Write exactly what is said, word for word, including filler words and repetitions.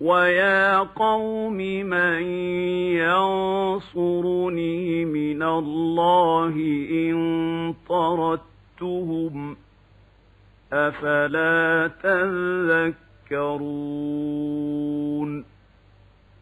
ويا قوم من ينصرني من الله إن طردتهم أفلا تذكرون